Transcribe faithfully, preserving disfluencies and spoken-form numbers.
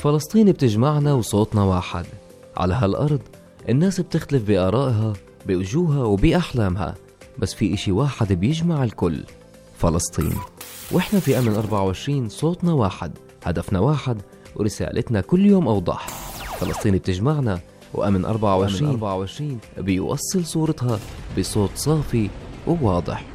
فلسطين بتجمعنا وصوتنا واحد. على هالأرض الناس بتختلف بآرائها بوجوهها وبأحلامها، بس في إشي واحد بيجمع الكل: فلسطين. وإحنا في أمن أربعة وعشرين صوتنا واحد، هدفنا واحد، ورسالتنا كل يوم أوضح. فلسطين بتجمعنا، وأمن أربعة وعشرين بيوصل صورتها بصوت صافي وواضح.